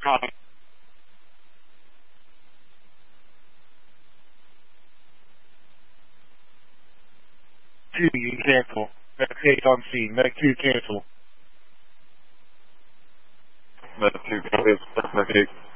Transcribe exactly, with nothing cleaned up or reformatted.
Copy. Two, you cancel. Medic eight on scene. Medic two, cancel. Medic two, copy. Medic eight.